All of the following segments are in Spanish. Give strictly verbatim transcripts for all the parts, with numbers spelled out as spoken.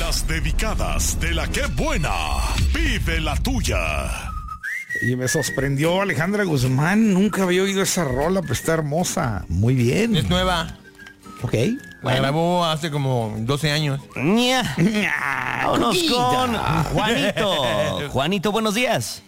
Las dedicadas de la que buena. Vive la tuya. Y me sorprendió Alejandra Guzmán. Nunca había oído esa rola, pero está hermosa. Muy bien. Es nueva. Ok. La Bueno. grabó hace como doce años. Ña. Vámonos Coquilla. con Juanito. Juanito, buenos días.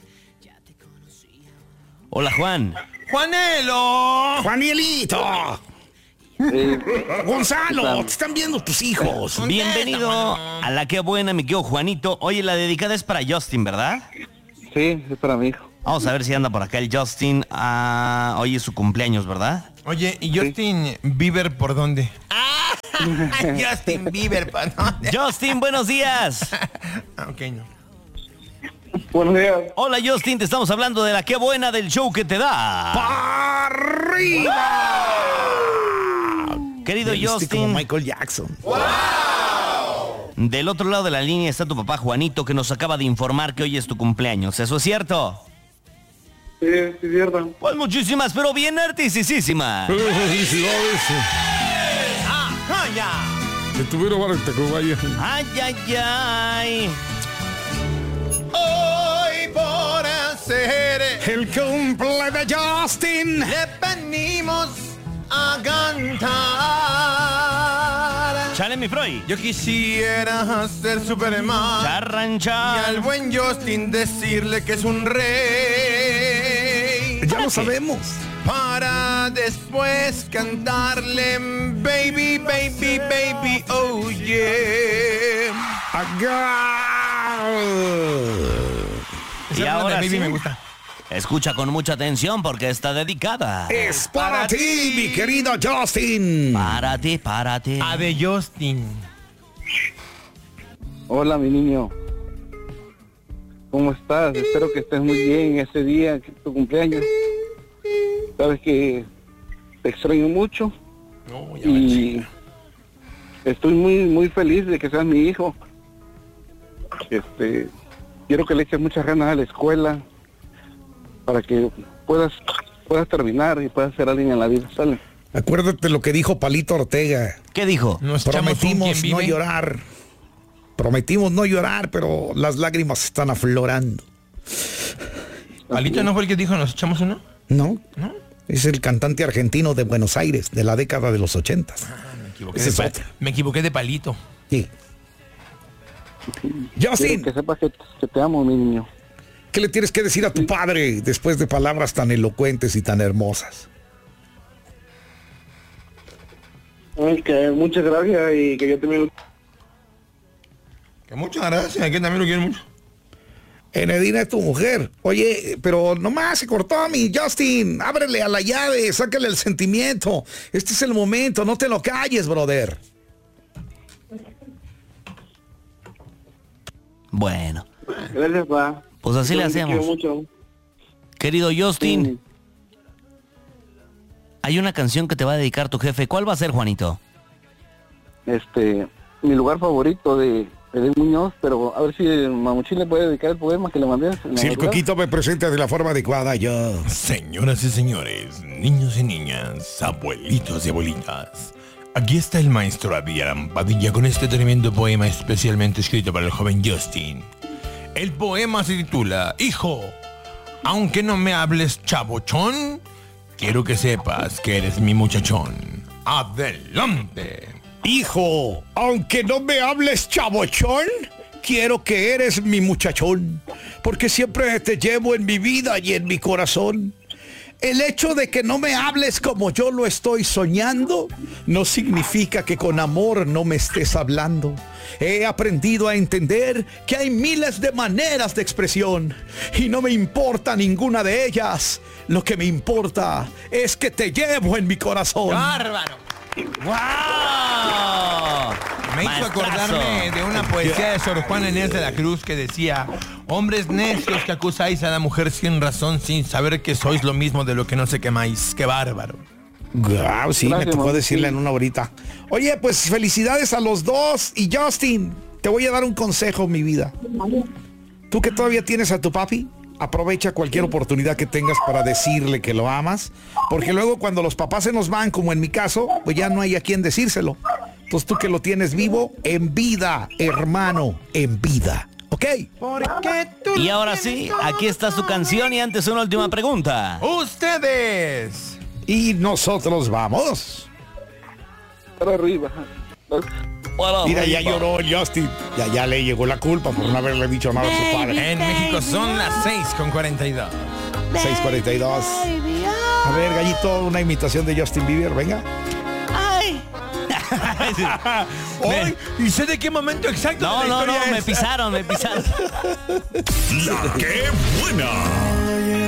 Hola, Juan. ¡Juanelo! Juanielito. Gonzalo, te están viendo tus hijos. Bienvenido a La Que Buena, mi querido Juanito. Oye, la dedicada es para Justin, ¿verdad? Sí, es para mi hijo. Vamos a ver si anda por acá el Justin. Ah, hoy es su cumpleaños, ¿verdad? Oye, ¿y Justin Bieber por dónde? ¡Ah! Justin Bieber, ¿por dónde? Justin, buenos días. Ah, ok, no. Buenos días. Hola, Justin, te estamos hablando de La Que Buena del show que te da. ¡Arriba! Querido Me viste Justin, como Michael Jackson. del otro lado de la línea está tu papá Juanito, que nos acaba de informar que hoy es tu cumpleaños. ¿Eso es cierto? Sí, sí, es cierto. Pues muchísimas, pero bien artisísimas. Felicidades. ¡Ah, ya! Que tuvieron varios Tacubaya. Ay, ay, ay. Hoy por hacer El cumple de Justin. le venimos a cantar. Chale, mi Freud. Yo quisiera ser Superman y Charrancha. al buen Justin decirle que es un rey. Ya lo sabemos. Para después cantarle baby, baby, baby, oh yeah. Acá. Y ahora baby sí, me gusta. escucha con mucha atención porque está dedicada. Es para ti, mi querido Justin. Párate, párate. A de Justin. Hola, mi niño. ¿Cómo estás? Espero que estés muy bien ese día, que es tu cumpleaños. Sabes que te extraño mucho No, ya y estoy muy muy feliz de que seas mi hijo. Este, quiero que le eches muchas ganas a la escuela para que puedas puedas terminar y puedas ser alguien en la vida, ¿sale? Acuérdate lo que dijo Palito Ortega. ¿Qué dijo? Nos echamos un Prometimos quien no vive. llorar. Prometimos no llorar, pero las lágrimas están aflorando. ¿Palito no fue el que dijo nos echamos uno? ¿No? ¿No? Es el cantante argentino de Buenos Aires, de la década de los ochentas. Me equivoqué, Ese de, es pa- otro. me equivoqué de Palito. Sí. Quiero Justin, que sepas que, que te amo, mi niño. ¿qué le tienes que decir a tu padre después de palabras tan elocuentes y tan hermosas? Ay, que muchas gracias y que yo también. Que muchas gracias, que también lo quiero mucho. Enedina es tu mujer. Oye, pero nomás se cortó a mi Justin. Ábrele a la llave, sácale el sentimiento. Este es el momento, no te lo calles, brother. Bueno, Gracias, pa. pues así le Yo te hacemos. quiero mucho. Querido Justin, Sí. hay una canción que te va a dedicar tu jefe. ¿Cuál va a ser, Juanito? Este, mi lugar favorito de Edén Muñoz, pero a ver si Mamuchín le puede dedicar el poema que le mandé. en la Si el madrugada. coquito me presenta de la forma adecuada, yo. Señoras y señores, niños y niñas, abuelitos y abuelitas, aquí está el maestro Abiram Padilla con este tremendo poema especialmente escrito para el joven Justin. El poema se titula Hijo, aunque no me hables chabochón, quiero que sepas que eres mi muchachón. ¡Adelante! Hijo, aunque no me hables chabochón, quiero que eres mi muchachón, porque siempre te llevo en mi vida y en mi corazón. El hecho de que no me hables como yo lo estoy soñando no significa que con amor no me estés hablando. He aprendido a entender que hay miles de maneras de expresión y no me importa ninguna de ellas. Lo que me importa es que te llevo en mi corazón. ¡Bárbaro! ¡Wow! Me hizo Maestrazo. acordarme de una poesía de Sor Juana Inés de la Cruz que decía: hombres necios que acusáis a la mujer sin razón, sin saber que sois lo mismo de lo que no sé quemáis. ¡Qué bárbaro! Guau, sí, Gracias, me tocó mamá, decirle sí. en una horita. Oye, pues felicidades a los dos. Y Justin, te voy a dar un consejo, mi vida. Tú que todavía tienes a tu papi, aprovecha cualquier oportunidad que tengas para decirle que lo amas, porque luego cuando los papás se nos van, como en mi caso, pues ya no hay a quien decírselo. Entonces tú que lo tienes vivo, en vida, hermano, en vida. ¿Ok? Y ahora sí, aquí está su canción y antes una última pregunta. ¡Ustedes! Y nosotros vamos. Para arriba. Bueno, Mira, ya arriba. lloró el Justin. Ya, ya le llegó la culpa por no haberle dicho nada a su padre. En México son las seis con cuarenta y dos. seis cuarenta y dos. A ver, Gallito, una imitación de Justin Bieber, venga. Ay. Hoy, ¿y sé de qué momento exacto No, de la no, no, historia me es? pisaron, me pisaron. La que buena.